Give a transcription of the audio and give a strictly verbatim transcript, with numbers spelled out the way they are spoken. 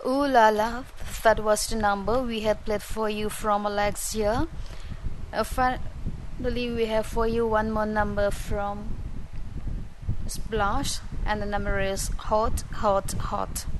Ooh la la, that was the number we had played for you from Alexia. Uh, finally, we have for you one more number from Splash, and the number is hot, hot, hot.